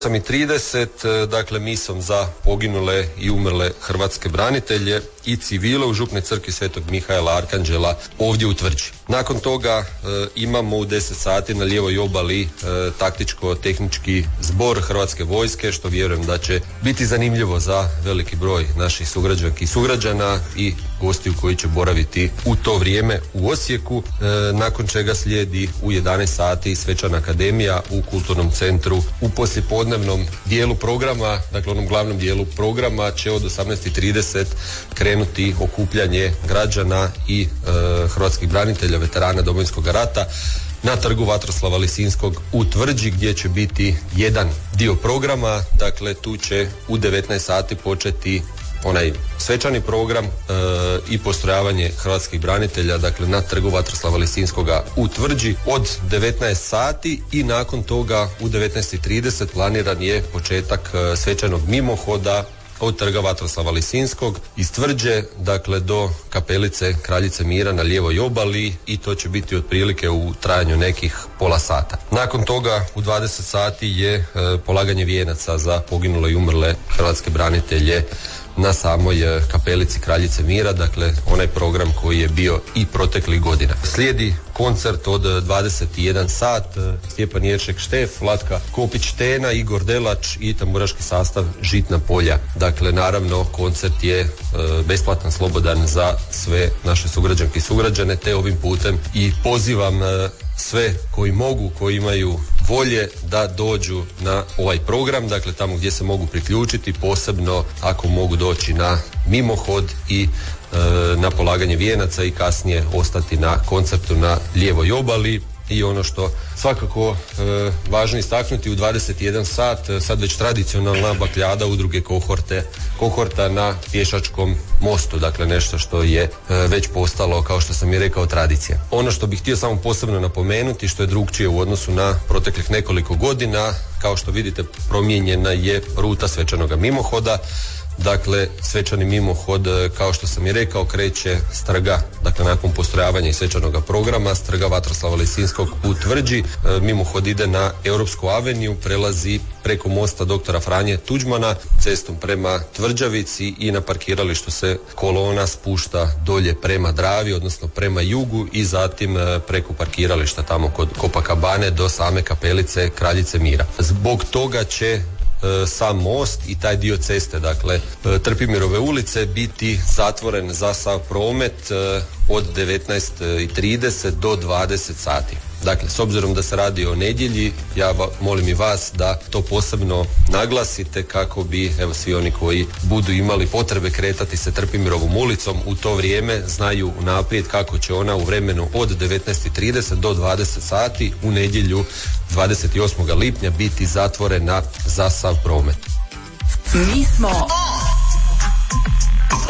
8:30, dakle misom za poginule i umrle hrvatske branitelje i civile u Župnoj crkvi Svetog Mihaela Arkanđela ovdje u Tvrđi. Nakon toga imamo u 10 sati na lijevoj obali taktičko-tehnički zbor Hrvatske vojske, što vjerujem da će biti zanimljivo za veliki broj naših sugrađanki i sugrađana i gostiju koji će boraviti u to vrijeme u Osijeku, nakon čega slijedi u 11 sati svečana akademija u Kulturnom centru. U poslijepodnevnom dijelu programa, dakle onom glavnom dijelu programa, će od 18:30 krenuti okupljanje građana i hrvatskih branitelja, veterana Domovinskog rata na trgu Vatroslava Lisinskog u Tvrđi, gdje će biti jedan dio programa. Dakle, tu će u 19 sati početi onaj svečani program i postrojavanje hrvatskih branitelja, dakle na trgu Vatroslava Lisinskoga u Tvrđi od 19 sati i nakon toga u 19:30 planiran je početak svečanog mimohoda od trga Vatroslava Lisinskog iz Tvrđe, dakle do kapelice Kraljice Mira na lijevoj obali, i to će biti otprilike u trajanju nekih pola sata. Nakon toga u 20 sati je polaganje vijenaca za poginule i umrle hrvatske branitelje na samoj kapelici Kraljice Mira, dakle onaj program koji je bio i proteklih godina. Slijedi koncert od 21 sat, Stjepan Jeršek Štef, Vlatka Kopić-Tena, Igor Delač i tamburaški sastav Žitna polja. Dakle, naravno, koncert je besplatan, slobodan za sve naše sugrađanke i sugrađane, te ovim putem i pozivam sve koji mogu, koji imaju volje da dođu na ovaj program, dakle tamo gdje se mogu priključiti, posebno ako mogu doći na mimohod i na polaganje vijenaca i kasnije ostati na koncertu na lijevoj obali. I ono što svakako važno istaknuti, u 21 sat sad već tradicionalna bakljada udruge Kohorta na pješačkom mostu, dakle nešto što je već postalo, kao što sam i rekao, tradicija. Ono što bih htio samo posebno napomenuti, što je drukčije u odnosu na proteklih nekoliko godina, kao što vidite promijenjena je ruta svečanoga mimohoda. Dakle, svečani mimohod, kao što sam i rekao, kreće s trga, dakle nakon postrojavanja i svečanoga programa, s trga Vatroslava Lisinskog u Tvrđi. Mimohod ide na Europsku aveniju, prelazi preko mosta doktora Franje Tuđmana, cestom prema Tvrđavici i na parkiralištu se kolona spušta dolje prema Dravi, odnosno prema jugu, i zatim preko parkirališta tamo kod Copacabane do same kapelice Kraljice Mira. Zbog toga će sam most i taj dio ceste, dakle Trpimirove ulice, biti zatvoren za sav promet od 19:30 do 20 sati. Dakle, s obzirom da se radi o nedjelji, ja molim i vas da to posebno naglasite kako bi, evo, svi oni koji budu imali potrebe kretati se Trpimirovom ulicom u to vrijeme znaju unaprijed kako će ona u vremenu od 19:30 do 20 sati u nedjelju 28. lipnja biti zatvorena za sav promet. Mi smo